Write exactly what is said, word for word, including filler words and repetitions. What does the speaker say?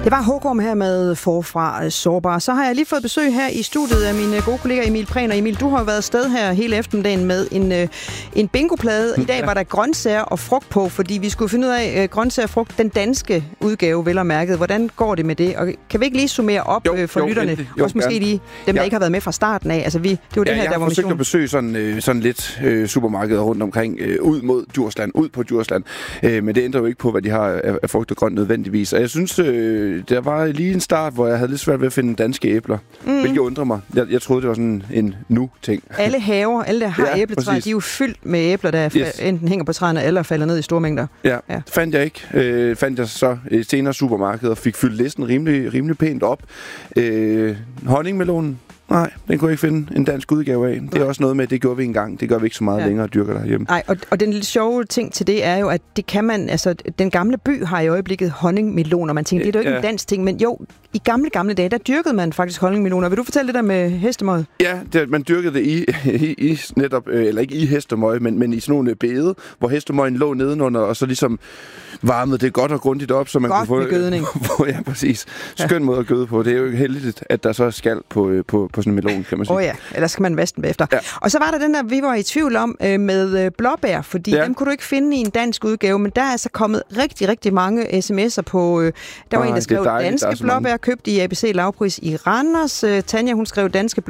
Det var Hågård her med Forfra Sårbar. Så har jeg lige fået besøg her i studiet af mine gode kolleger Emil Prehn. Og Emil, du har jo været afsted her hele eftermiddagen med en, en bingoplade. I dag var der grøntsager og frugt på, fordi vi skulle finde ud af uh, grøntsager og frugt, den danske udgave, vel og mærket. Hvordan går det med det? Og kan vi ikke lige summere op jo, for jo, lytterne? Jo, også måske lige dem, der ja. ikke har været med fra starten af. Altså, vi, det var ja, det her, der var mission. Jeg har forsøgt at besøge sådan, øh, sådan lidt øh, supermarkeder rundt omkring, øh, ud mod Djursland, ud på Djursland. Øh, men det ændrer jo ikke på, hvad de har af, af frugt og grønt nødvendigvis. Og jeg synes, øh, der var lige en start, hvor jeg havde lidt svært ved at finde danske æbler, mm. hvilket undrer mig. Jeg, jeg troede, det var sådan en nu-ting. Alle haver, alle der har ja, æbletræer, de er jo fyldt med æbler, der yes. enten hænger på træerne eller falder ned i store mængder. Ja, ja. Det fandt jeg ikke. Øh, fandt jeg så et senere supermarked og fik fyldt listen rimelig, rimelig pænt op. Øh, honningmelonen. Nej, den kunne jeg ikke finde en dansk udgave af. Det er også noget med, at det gjorde vi engang. Det gør vi ikke så meget ja. længere, dyrker derhjemme. Nej, og, og den lidt sjove ting til det er jo, at det kan man, altså den gamle by har i øjeblikket honningmeloner. Man tænker, det er jo ikke ja. en dansk ting, men jo, i gamle, gamle dage, der dyrkede man faktisk honningmeloner. Vil du fortælle det der med hestemøg? Ja, det, man dyrkede det i, i, i netop, eller ikke i hestemøg, men, men i sådan nogle bede, hvor hestemøgen lå nedenunder, og så ligesom varmede det godt og grundigt op, så man godt kunne få... Godt med gødning. Ja, præcis. Skøn ja. måde at gøde på. Det er jo heldigt, at der så er skal på, på, på sådan en melon, kan man sige. Åh oh ja, ellers skal man vaske den bagefter. Ja. Og så var der den der, vi var i tvivl om, øh, med øh, blåbær, fordi ja. dem kunne du ikke finde i en dansk udgave, men der er altså kommet rigtig, rigtig mange sms'er på... Øh, der var ah, en, der skrev, dejligt, danske der blåbær mange. købt i A B C lavpris i Randers. Øh, Tanja, hun skrev danske